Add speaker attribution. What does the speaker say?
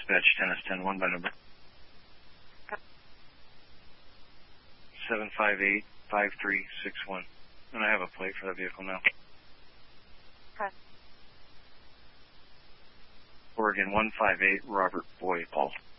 Speaker 1: Dispatch 10S10, 1 by number 758-5361. And I have a plate for that vehicle now.
Speaker 2: Okay.
Speaker 1: Oregon 158, Robert Boy Paul.